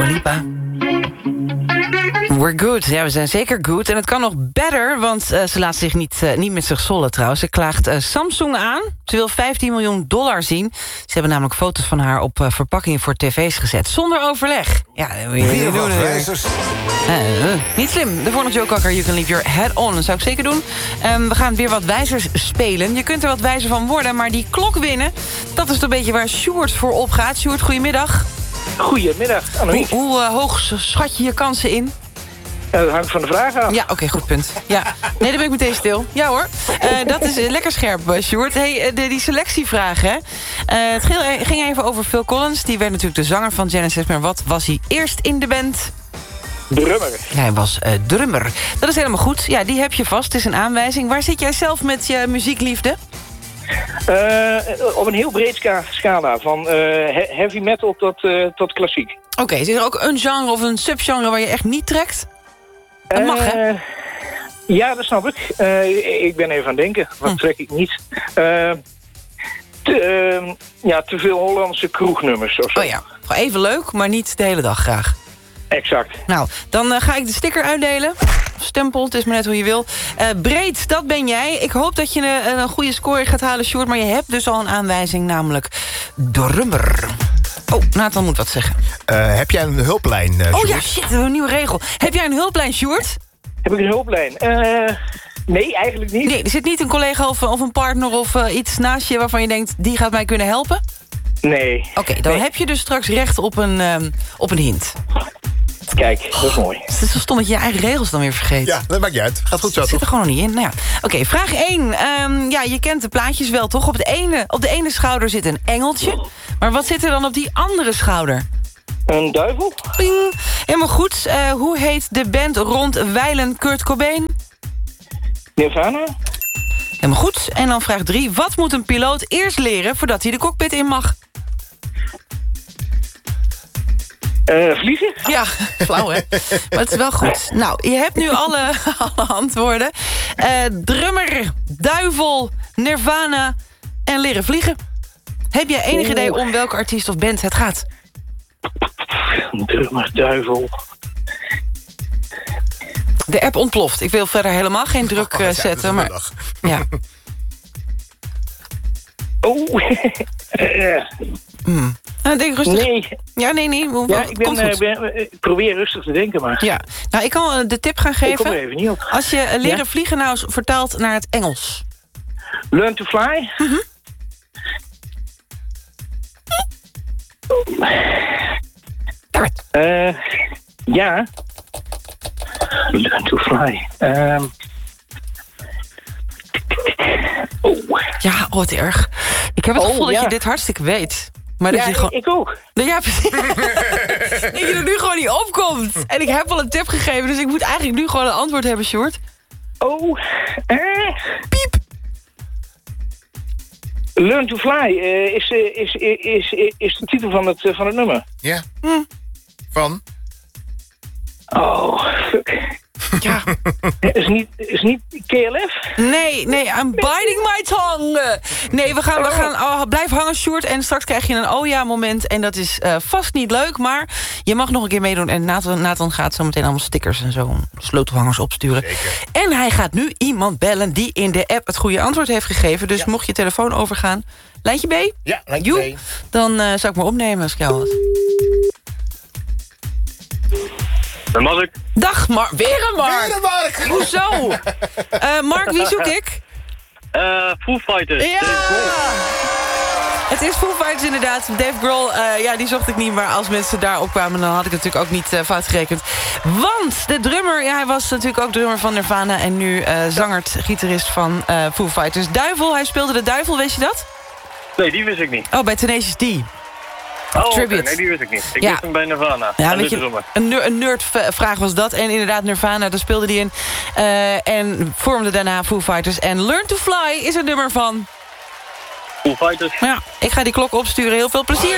Lipa. We're good. Ja, we zijn zeker good. En het kan nog better, want ze laat zich niet met zich zollen trouwens. Ze klaagt Samsung aan. Ze wil $15 miljoen zien. Ze hebben namelijk foto's van haar op verpakkingen voor tv's gezet. Zonder overleg. Ja, dat wil je niet doen. Niet slim. De volgende joke-kakker, you can leave your head on. Dat zou ik zeker doen. We gaan weer wat wijzers spelen. Je kunt er wat wijzer van worden, maar die klok winnen... dat is een beetje waar Sjoerd voor opgaat. Sjoerd, goedemiddag. Goedemiddag, Annemiek. Hoe hoog schat je je kansen in? Dat hangt van de vraag af. Ja, oké, goed punt. Ja. Nee, dan ben ik meteen stil. Ja hoor, dat is lekker scherp, Sjoerd. Hey, die selectievraag, hè. Het ging even over Phil Collins. Die werd natuurlijk de zanger van Genesis. Maar wat was hij eerst in de band? Drummer. Ja, hij was drummer. Dat is helemaal goed. Ja, die heb je vast. Het is een aanwijzing. Waar zit jij zelf met je muziekliefde? Op een heel breed scala. Van heavy metal tot klassiek. Oké, is er ook een genre of een subgenre waar je echt niet trekt? Dat mag, hè? Ja, dat snap ik. Ik ben even aan het denken. Wat trek ik niet? Te veel Hollandse kroegnummers of zo. Oh ja, gewoon even leuk, maar niet de hele dag graag. Exact. Nou, dan ga ik de sticker uitdelen. Stempel, het is maar net hoe je wil. Breed, dat ben jij. Ik hoop dat je een goede score gaat halen, Sjoerd. Maar je hebt dus al een aanwijzing, namelijk drummer. Oh, Nathan moet wat zeggen. Heb jij een hulplijn, Sjoerd? Oh ja, shit, we hebben een nieuwe regel. Heb jij een hulplijn, Sjoerd? Heb ik een hulplijn? Nee, eigenlijk niet. Nee, er zit niet een collega of een partner of iets naast je... waarvan je denkt, die gaat mij kunnen helpen? Nee. Oké, dan heb je dus straks recht op een hint. Kijk, dat is mooi. Het is zo stom dat je je eigen regels dan weer vergeet. Ja, dat maakt niet uit. Gaat goed zo, zit er gewoon nog niet in. Nou ja. Oké, vraag 1. Ja, je kent de plaatjes wel, toch? Op de ene schouder zit een engeltje. Maar wat zit er dan op die andere schouder? Een duivel? Ping. Helemaal goed. Hoe heet de band rond wijlen Kurt Cobain? Nirvana? Helemaal goed. En dan vraag 3. Wat moet een piloot eerst leren voordat hij de cockpit in mag? Vliegen? Ja, flauw hè. Maar het is wel goed. Nou, je hebt nu alle antwoorden. Drummer, duivel, Nirvana en leren vliegen. Heb jij enig idee om welke artiest of band het gaat? Drummer, duivel. De app ontploft. Ik wil verder helemaal geen druk zetten. Maar ja. Nou, denk rustig. Nee. Ja, nee. Ja, ik probeer rustig te denken, maar... Ja. Nou, ik kan de tip gaan geven. Ik kom er even niet op. Als je leren vliegen nou eens vertaalt naar het Engels. Learn to fly? Ja. Learn to fly. Ja, wat erg. Ik heb het gevoel dat je dit hartstikke weet. Maar dat ja, je gewoon... ik ook. Ja, precies. Dat je er nu gewoon niet opkomt. En ik heb al een tip gegeven, dus ik moet eigenlijk nu gewoon een antwoord hebben, Sjoerd. Piep. Learn to fly is de titel van het nummer. Ja. Van? Oh, fuck. Ja. Is niet KLF? Nee, I'm biting my tongue. Nee, we gaan blijf hangen, Sjoerd. En straks krijg je een ja-moment. En dat is vast niet leuk, maar je mag nog een keer meedoen. En Nathan gaat zo meteen allemaal stickers en zo sleutelhangers opsturen. Zeker. En hij gaat nu iemand bellen die in de app het goede antwoord heeft gegeven. Dus mocht je telefoon overgaan, lijntje B? Ja, lijntje B. Dan zou ik maar opnemen als ik jou was. Mark. Dag, Mark. Weer een Mark. Weer een Mark. Hoezo? Mark, wie zoek ik? Foo Fighters. Ja! Het is Foo Fighters inderdaad. Dave Grohl, die zocht ik niet. Maar als mensen daarop kwamen, dan had ik het natuurlijk ook niet fout gerekend. Want de drummer, hij was natuurlijk ook drummer van Nirvana. En nu gitarist van Foo Fighters. Duivel, hij speelde de duivel, weet je dat? Nee, die wist ik niet. Oh, bij Tenacious D. Tribute. Nee, die wist ik niet. Ik wist hem bij Nirvana. Ja, weet je, een nerdvraag was dat. En inderdaad, Nirvana, daar speelde hij in. En vormde daarna Foo Fighters. En Learn to Fly is een nummer van... Foo Fighters. Ja, ik ga die klok opsturen. Heel veel plezier.